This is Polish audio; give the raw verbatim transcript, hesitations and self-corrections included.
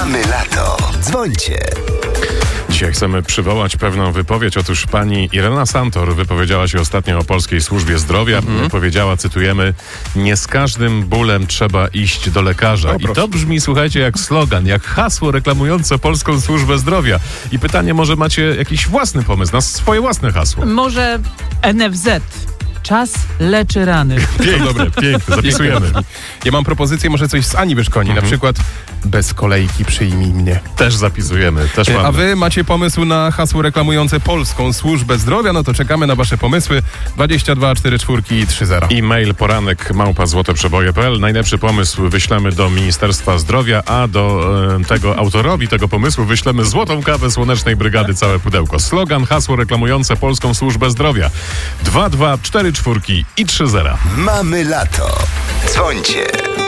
Mamy lato. Dzwońcie. Dzisiaj chcemy przywołać pewną wypowiedź. Otóż pani Irena Santor wypowiedziała się ostatnio o Polskiej Służbie Zdrowia. Mm. Powiedziała, cytujemy, nie z każdym bólem trzeba iść do lekarza. O, I to brzmi, słuchajcie, jak slogan, jak hasło reklamujące Polską Służbę Zdrowia. I pytanie, może macie jakiś własny pomysł na swoje własne hasło? Może N F Z. Czas leczy rany. Piękne, dobre, piękne, zapisujemy. Ja mam propozycję, może coś z Ani Wyszkoni, Mhm. na przykład bez kolejki przyjmij mnie. Też zapisujemy, też mamy. A wy macie pomysł na hasło reklamujące Polską Służbę Zdrowia? No to czekamy na wasze pomysły. dwadzieścia dwa czterdzieści cztery trzy zero. E-mail poranek małpa złoteprzeboje kropka p l. Najlepszy pomysł wyślemy do Ministerstwa Zdrowia, a do e, tego autorowi tego pomysłu wyślemy złotą kawę Słonecznej Brygady, całe pudełko. Slogan, hasło reklamujące Polską Służbę Zdrowia. dwa dwa cztery cztery i trzy zero. Mamy lato. Dzwońcie.